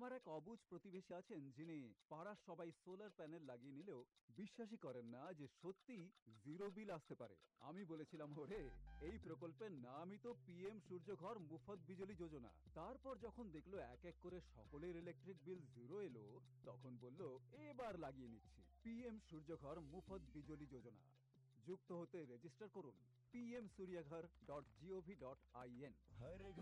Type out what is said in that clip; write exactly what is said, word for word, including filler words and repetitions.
আমার এক অবুঝ প্রতিবেশী আছেন যিনি পাড়ার সবাই সোলার প্যানেল লাগিয়ে নিলেও বিশ্বাসই করেন না যে সত্যি জিরো বিল আসতে পারে। আমি বলেছিলাম, ওরে এই প্রকল্পের নামই তো পিএম সূর্যঘর মুফত বিজলি যোজনা। তারপর যখন দেখলো এক এক করে সকলের ইলেকট্রিক বিল জিরো এলো, তখন বলল এবার লাগিয়ে নিচ্ছি। পিএম সূর্যঘর মুফত বিজলি যোজনা, যুক্ত হতে রেজিস্টার করুন PM সূর্যঘর dot gov dot in.